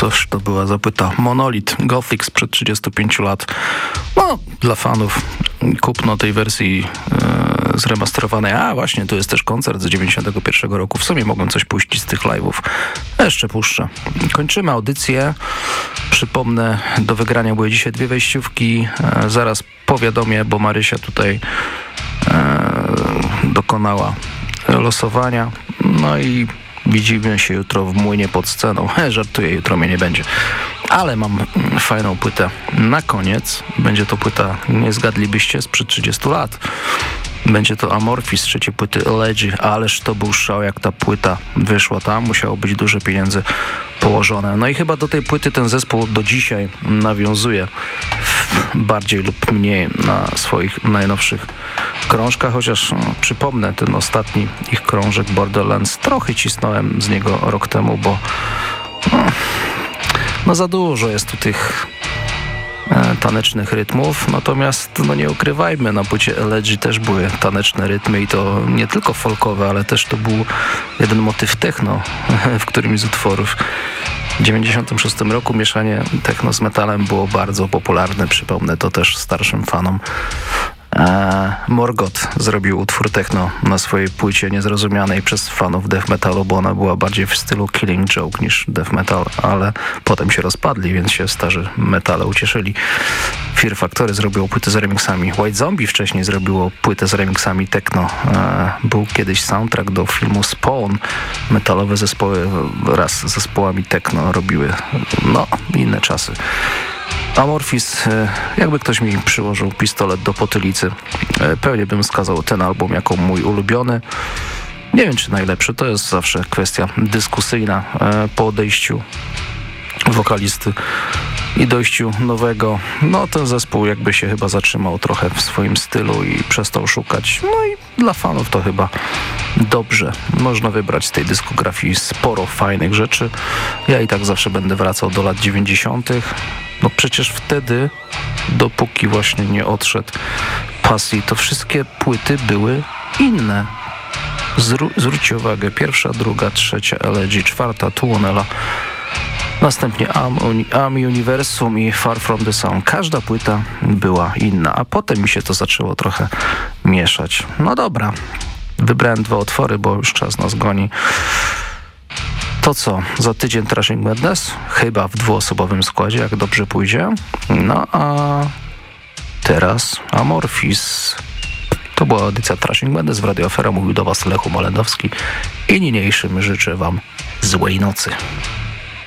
Cóż to była za płyta? Monolith, Gothic sprzed 35 lat. No, dla fanów kupno tej wersji zremasterowanej. A właśnie, tu jest też koncert z 91 roku. W sumie mogłem coś puścić z tych live'ów. Jeszcze puszczę. Kończymy audycję. Przypomnę, do wygrania były dzisiaj 2 wejściówki. Zaraz powiadomię, bo Marysia tutaj dokonała losowania. No i widzimy się jutro w Młynie pod sceną. Żartuję, jutro mnie nie będzie. Ale mam fajną płytę na koniec. Będzie to płyta, nie zgadlibyście, sprzed 30 lat. Będzie to Amorphis z 3. płyty Elegy. Ależ to był szał, jak ta płyta wyszła. Tam musiało być duże pieniędzy położone. No i chyba do tej płyty ten zespół do dzisiaj nawiązuje bardziej lub mniej na swoich najnowszych krążkach, chociaż przypomnę, ten ostatni ich krążek Borderlands, trochę cisnąłem z niego rok temu, bo no za dużo jest tu tych tanecznych rytmów, natomiast no nie ukrywajmy, na płycie Elegy też były taneczne rytmy i to nie tylko folkowe, ale też to był jeden motyw techno w którymś z utworów. W 1996 roku mieszanie techno z metalem było bardzo popularne, przypomnę to też starszym fanom. Morgoth zrobił utwór techno na swojej płycie niezrozumianej przez fanów death metalu, bo ona była bardziej w stylu Killing Joke niż death metal, ale potem się rozpadli, więc się starzy metale ucieszyli. Fear Factory zrobiło płytę z remixami. White Zombie wcześniej zrobiło płytę z remixami techno. Był kiedyś soundtrack do filmu Spawn. Metalowe zespoły wraz z zespołami techno robiły inne czasy. Amorphis, jakby ktoś mi przyłożył pistolet do potylicy, pewnie bym wskazał ten album jako mój ulubiony. Nie wiem, czy najlepszy, to jest zawsze kwestia dyskusyjna po odejściu wokalisty i dojściu nowego. No ten zespół jakby się chyba zatrzymał trochę w swoim stylu i przestał szukać. No i dla fanów to chyba dobrze. Można wybrać z tej dyskografii sporo fajnych rzeczy. Ja i tak zawsze będę wracał do lat 90. No przecież wtedy, dopóki właśnie nie odszedł Pasji, to wszystkie płyty były inne. Zwróćcie uwagę, 1., 2., 3. Elegy, 4. Tuonela, następnie Am Universum i Far From The Sun. Każda płyta była inna, a potem mi się to zaczęło trochę mieszać. No dobra, wybrałem 2 utwory, bo już czas nas goni. To co, za tydzień Thrashing Madness? Chyba w 2-osobowym składzie, jak dobrze pójdzie. No a teraz Amorphis. To była audycja Thrashing Madness w Radio Afera. Mówił do Was Lechu Malendowski i niniejszym życzę Wam złej nocy.